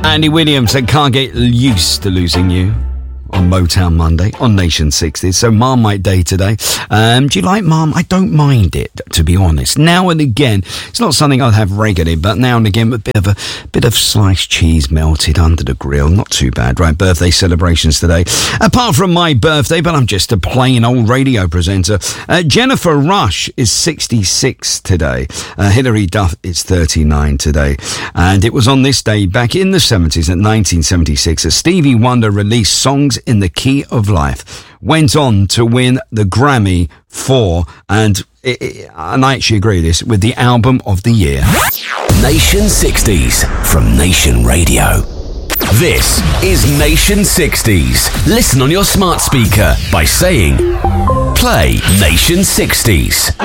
Andy Williams said, can't get used to losing you. On Motown Monday, on Nation 60s. So Marmite Day today. Do you like Marmite? I don't mind it, to be honest. Now and again, it's not something I'd have regularly, but now and again, a bit of sliced cheese melted under the grill. Not too bad, right? Birthday celebrations today. Apart from my birthday, but I'm just a plain old radio presenter. Jennifer Rush is 66 today. Hilary Duff is 39 today. And it was on this day back in the 70s, at 1976, that Stevie Wonder released Songs in the Key of Life. Went on to win the Grammy for, and I actually agree with this, with the Album of the Year. Nation 60s from Nation Radio. This is Nation 60s. Listen on your smart speaker by saying, play Nation 60s.